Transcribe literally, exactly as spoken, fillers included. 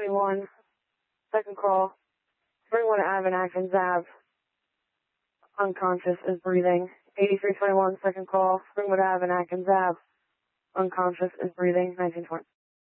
twenty-one, second call. Springwood Ave and Atkins Ave. Unconscious is breathing. eighty-three twenty-one, second call. Springwood Ave and Atkins Ave. Unconscious is breathing. nineteen twenty.